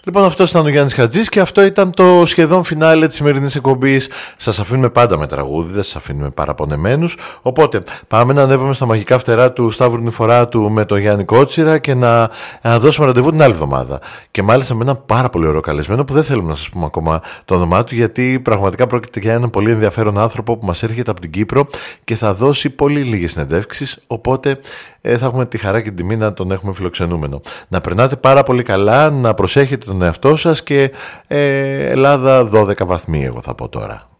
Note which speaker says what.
Speaker 1: Λοιπόν, αυτό ήταν ο Γιάννης Χατζής και αυτό ήταν το σχεδόν φινάλε της σημερινής εκπομπής. Σας αφήνουμε πάντα με τραγούδι, δεν σας αφήνουμε παραπονεμένους. Οπότε πάμε να ανέβουμε στα μαγικά φτερά του Σταύρου Νηφοράτου με τον Γιάννη Κότσιρα και να δώσουμε ραντεβού την άλλη εβδομάδα. Και μάλιστα με έναν πάρα πολύ ωραίο καλεσμένο που δεν θέλουμε να σας πούμε ακόμα το όνομά του, γιατί πραγματικά πρόκειται για έναν πολύ ενδιαφέρον άνθρωπο που μας έρχεται από την Κύπρο και θα δώσει πολύ λίγες συνεντεύξεις. Οπότε θα έχουμε τη χαρά και την τιμή να τον έχουμε φιλοξενούμενο. Να περνάτε πάρα πολύ καλά, να προσέχετε τον εαυτό σας και Ελλάδα 12 βαθμοί, εγώ θα πω τώρα.